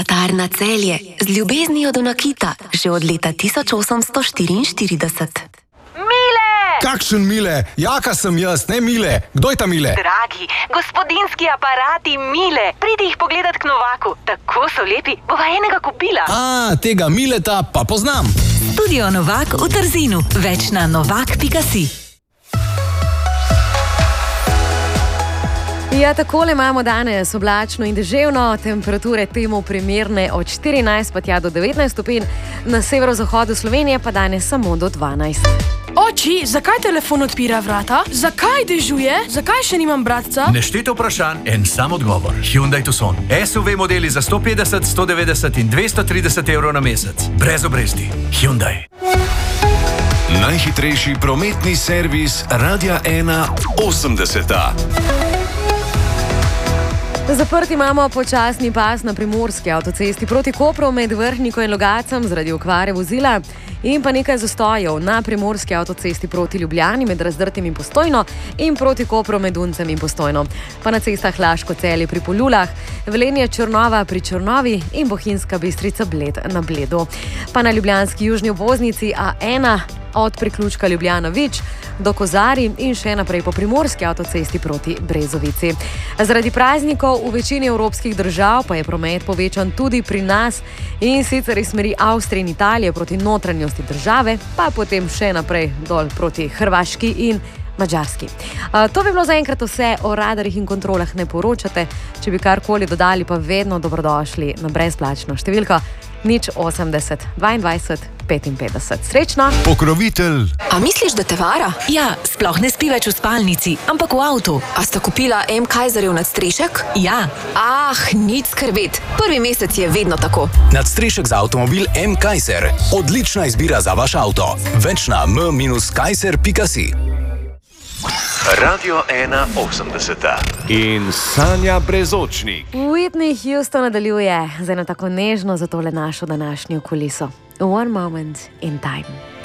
Zlatarna Celje z ljubeznijo do nakita že od leta 1844. Mile! Kakšen Mile? Jaka sem jaz, ne Mile. Kdo je ta Mile? Dragi, gospodinjski aparati Mile. Pridi jih pogledat k Novaku. Tako so lepi, bova enega kupila. Tega Mileta pa poznam. Studio Novak v Trzinu. Več na novak.si. Ja, takole imamo danes oblačno in deževno, temperature temu primerne od 14 pa tja do 19 stopinj, na severozahodu Slovenije pa danes samo do 12. Oči, zakaj telefon odpira vrata? Zakaj dežuje? Zakaj še nimam bratca? Neštete vprašanj, en sam odgovor. Hyundai Tucson. SUV modeli za 150, 190 in 230 evrov na mesec. Brez obresti. Hyundai. Najhitrejši prometni servis Radia 1 80. Zaprt imamo počasni pas na primorski avtocesti proti Kopru med Vrhniko in Logacem zaradi okvare vozila in pa nekaj zastojev na primorski avtocesti proti Ljubljani med Razdrtim in Postojno in proti Kopru med Uncem in Postojno. Pa na cestah Laško-Celje pri Poljulah, Velenje Črnova pri Črnovi in Bohinjska Bistrica Bled na Bledu. Pa na ljubljanski južni obvoznici A1 od priključka Ljubljana-Vič do Kozari in še naprej po primorski avtocesti proti Brezovici. Zaradi praznikov v večini evropskih držav pa je promet povečan tudi pri nas in sicer iz smeri Avstrije in Italije proti notranjosti države, pa potem še naprej dol proti Hrvaški in Madžarski. To bi bilo zaenkrat vse, o radarjih in kontrolah ne poročate. Če bi karkoli dodali, pa vedno dobrodošli na brezplačno številko 080 22 55. Srečno! Pokrovitelj. A misliš, da te vara? Ja, sploh ne spi več v spalnici, ampak v avtu. A sta kupila M. Kaiserjev nadstrešek? Ja. Nič skrbeti. Prvi mesec je vedno tako. Nadstrešek za avtomobil M. Kaiser. Odlična izbira za vaš avto. Več na m-kaiser.si. Radio 1 80. In Sanja Brezočnik. Whitney Houston nadaljuje z eno tako nežno za tole našo današnjo kuliso. One moment in time.